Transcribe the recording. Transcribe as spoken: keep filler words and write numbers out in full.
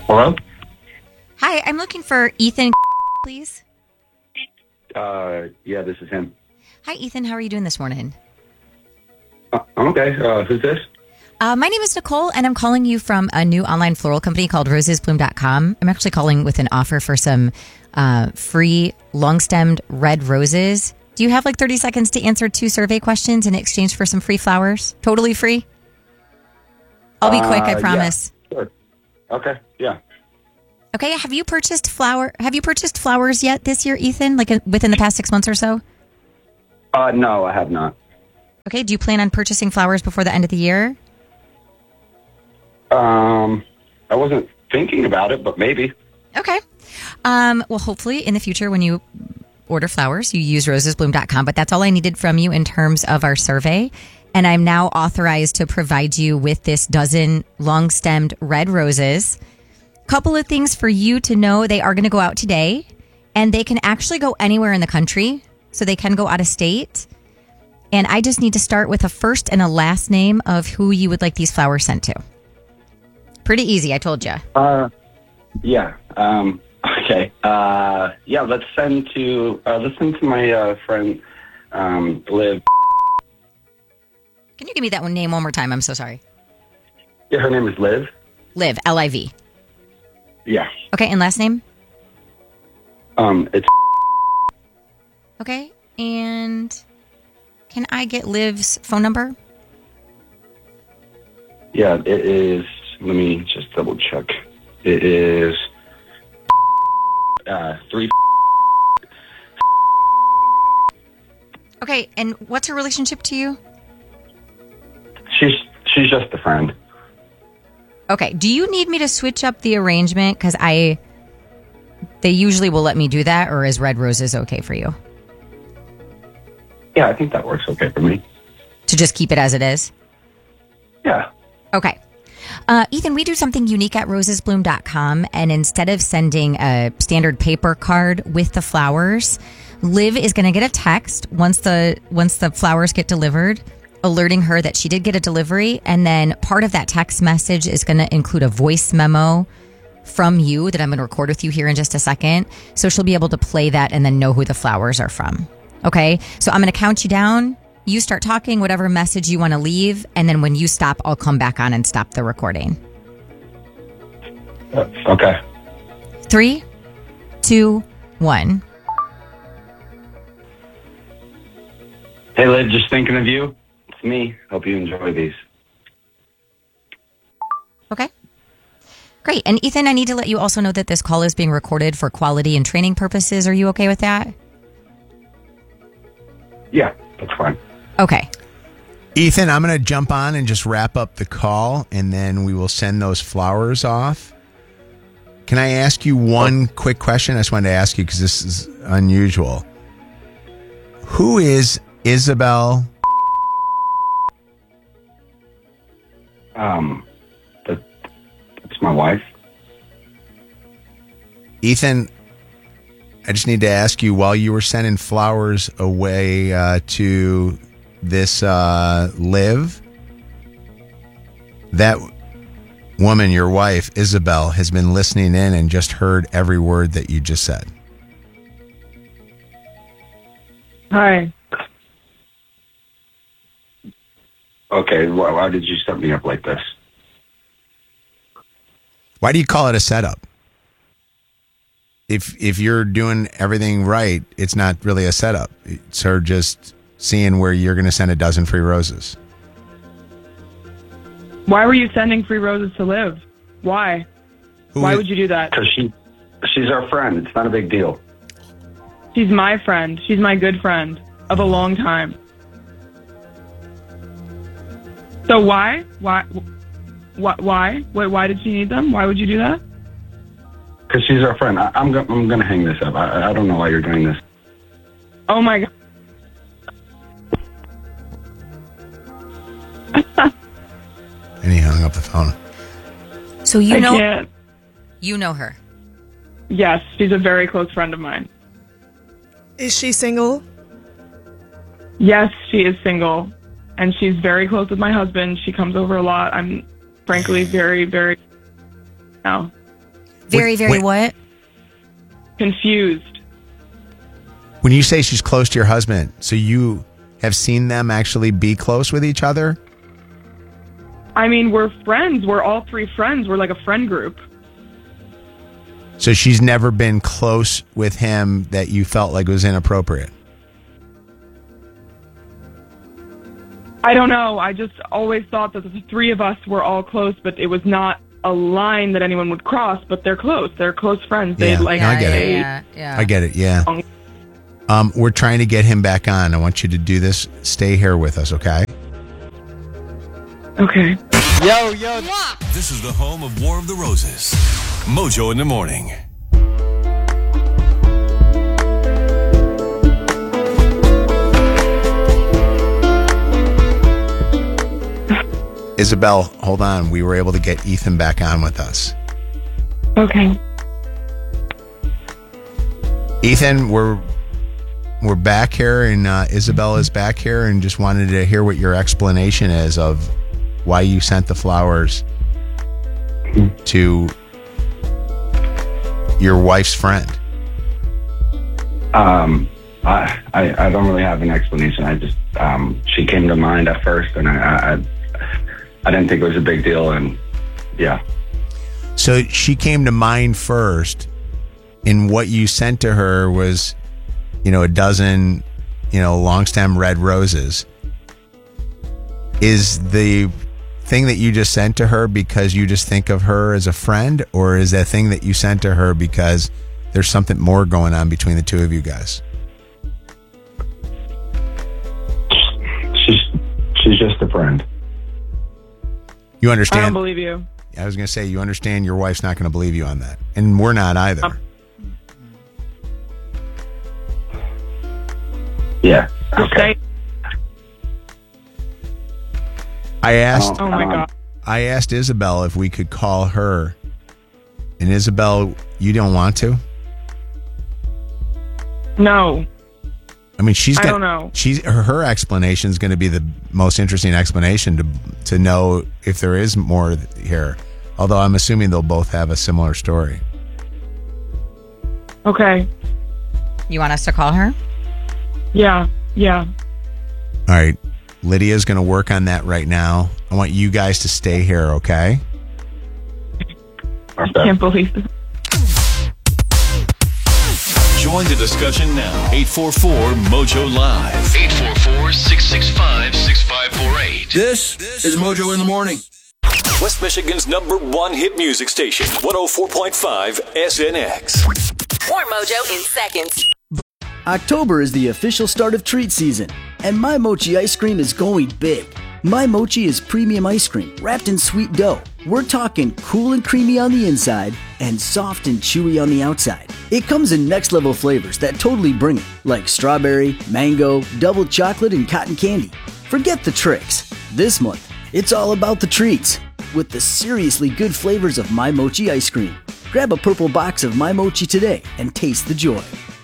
Hello? Hi, I'm looking for Ethan, please. Uh, yeah, this is him. Hi, Ethan. How are you doing this morning? Uh, I'm okay. Uh, who's this? Uh, my name is Nicole, and I'm calling you from a new online floral company called roses bloom dot com. I'm actually calling with an offer for some uh, free long-stemmed red roses. Do you have like thirty seconds to answer two survey questions in exchange for some free flowers? Totally free? I'll be quick, I Uh, promise. Yeah, sure. Okay, yeah. Okay, have you purchased flower? Have you purchased flowers yet this year, Ethan? Like uh, within the past six months or so? Uh, no, I have not. Okay, do you plan on purchasing flowers before the end of the year? Um, I wasn't thinking about it, but maybe. Okay. Um, well, hopefully in the future when you order flowers, you use roses bloom dot com. But that's all I needed from you in terms of our survey. And I'm now authorized to provide you with this dozen long-stemmed red roses. Couple of things for you to know. They are going to go out today. And they can actually go anywhere in the country. So they can go out of state. And I just need to start with a first and a last name of who you would like these flowers sent to. Pretty easy, I told you. Uh, yeah. Um, okay. Uh, yeah, let's send to, uh, let's send to my, uh, friend, um, Liv. Can you give me that one name one more time? I'm so sorry. Yeah, her name is Liv. Liv, L I V. Yeah. Okay, and last name? Um, it's, Okay, and can I get Liv's phone number? yeah, it is, let me just double check. It is, uh, three. Okay, and what's her relationship to you? She's, she's just a friend. Okay, do you need me to switch up the arrangement? Because I, they usually will let me do that, or is red roses okay for you? Yeah, I think that works okay for me. To just keep it as it is? Yeah. Okay. Uh, Ethan, we do something unique at roses bloom dot com, and instead of sending a standard paper card with the flowers, Liv is going to get a text once the once the flowers get delivered, alerting her that she did get a delivery, and then part of that text message is going to include a voice memo from you that I'm going to record with you here in just a second, so she'll be able to play that and then know who the flowers are from. Okay, so I'm going to count you down. You start talking, whatever message you want to leave, and then when you stop, I'll come back on and stop the recording. Uh, okay. Three, two, one. Hey, Liv, just thinking of you. It's me. Hope you enjoy these. Okay. Great. And Ethan, I need to let you also know that this call is being recorded for quality and training purposes. Are you okay with that? Yeah, that's fine. Okay. Ethan, I'm going to jump on and just wrap up the call, and then we will send those flowers off. Can I ask you one quick question? I just wanted to ask you because this is unusual. Who is Isabel? Um, that, that's my wife. Ethan, I just need to ask you, while you were sending flowers away uh, to this uh, Liv, that woman, your wife, Isabel, has been listening in and just heard every word that you just said. Hi. Okay, why, why did you set me up like this? Why do you call it a setup? If if you're doing everything right, it's not really a setup. It's her just seeing where you're going to send a dozen free roses. Why were you sending free roses to Liv? Why? Who Why is- would you do that? Because she, she's our friend. It's not a big deal. She's my friend. She's my good friend of a long time. So why? Why? Why? Why? Why, why did she need them? Why would you do that? Because she's our friend. I, I'm, go- I'm going to hang this up. I, I don't know why you're doing this. Oh my God. And he hung up the phone. So you I know can't. you know her. Yes, she's a very close friend of mine. Is she single? Yes, she is single, and she's very close with my husband. She comes over a lot. I'm frankly very, very now. Very, Wait, very wait. what? Confused. When you say she's close to your husband, so you have seen them actually be close with each other? I mean, we're friends. We're all three friends. We're like a friend group. So she's never been close with him that you felt like was inappropriate? I don't know. I just always thought that the three of us were all close, but it was not a line that anyone would cross. But they're close. They're close friends. They Yeah. like. No, I get it. they- Yeah, yeah. I get it, yeah. Um, we're trying to get him back on. I want you to do this. Stay here with us, okay? Okay. Yo, yo. This is the home of War of the Roses. Mojo in the morning. Isabel, hold on. We were able to get Ethan back on with us. Okay. Ethan, we're we're back here, and uh, Isabel is back here, and just wanted to hear what your explanation is of why you sent the flowers to your wife's friend. Um, I, I I don't really have an explanation. I just um, she came to mind at first, and I, I I didn't think it was a big deal, and yeah. So she came to mind first, and what you sent to her was, you know, a dozen, you know, long stem red roses. Is the thing that you just sent to her because you just think of her as a friend, or is that thing that you sent to her because there's something more going on between the two of you guys? She's she's just a friend. You I don't understand? believe you. I was going to say, you understand your wife's not going to believe you on that. And we're not either. Um, Yeah. Just Okay. say- I asked Oh my Um, god. I asked Isabel if we could call her. And Isabel, you don't want to? No. I mean, she's I got, don't know. She's her, her explanation is going to be the most interesting explanation to to know if there is more here. Although I'm assuming they'll both have a similar story. Okay. You want us to call her? Yeah. Yeah. All right, Lydia's going to work on that right now. I want you guys to stay here, okay? I can't believe this. Join the discussion now. eight four four Mojo Live. eight four four, six six five, six five four eight. This is Mojo in the morning. West Michigan's number one hit music station. one oh four point five S N X. More Mojo in seconds. October is the official start of treat season, and My Mochi ice cream is going big. My Mochi is premium ice cream wrapped in sweet dough. We're talking cool and creamy on the inside and soft and chewy on the outside. It comes in next level flavors that totally bring it, like strawberry, mango, double chocolate, and cotton candy. Forget the tricks. This month, it's all about the treats with the seriously good flavors of My Mochi ice cream. Grab a purple box of My Mochi today and taste the joy.